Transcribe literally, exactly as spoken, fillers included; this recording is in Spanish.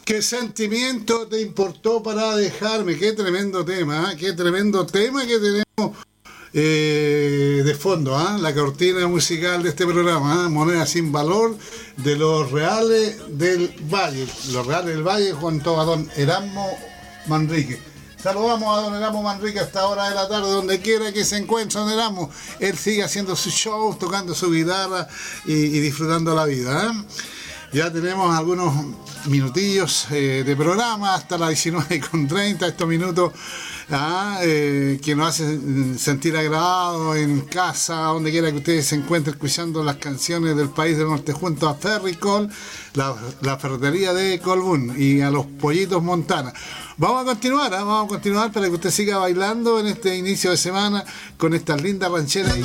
¿Qué sentimiento te importó para dejarme? Qué tremendo tema, ¿eh? Qué tremendo tema que tenemos eh, de fondo, ¿eh? La cortina musical de este programa, ¿eh? Moneda sin valor de los Reales del Valle. Los Reales del Valle junto a don Erasmo Manrique. Saludamos a don Erasmo Manrique a esta hora de la tarde, donde quiera que se encuentre don Erasmo. Él sigue haciendo su show, tocando su guitarra y, y disfrutando la vida, ¿eh? Ya tenemos algunos minutillos eh, de programa hasta las diecinueve con treinta, estos minutos ah, eh, que nos hacen sentir agradados en casa, donde quiera que ustedes se encuentren escuchando las canciones del país del norte junto a Ferricol, la, la ferretería de Colbún y a los Pollitos Montana. Vamos a continuar, ¿eh? vamos a continuar para que usted siga bailando en este inicio de semana con estas lindas rancheras.